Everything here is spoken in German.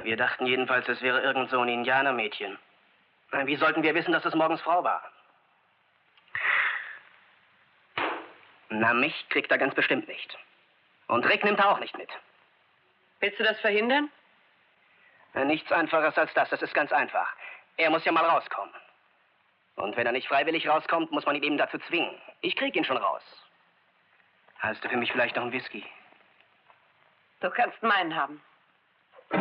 Wir dachten jedenfalls, es wäre irgend so ein Indianermädchen. Wie sollten wir wissen, dass es morgens Frau war? Na, mich kriegt er ganz bestimmt nicht. Und Rick nimmt er auch nicht mit. Willst du das verhindern? Nichts Einfaches als das. Das ist ganz einfach. Er muss ja mal rauskommen. Und wenn er nicht freiwillig rauskommt, muss man ihn eben dazu zwingen. Ich krieg ihn schon raus. Hast du für mich vielleicht noch einen Whisky? Du kannst meinen haben.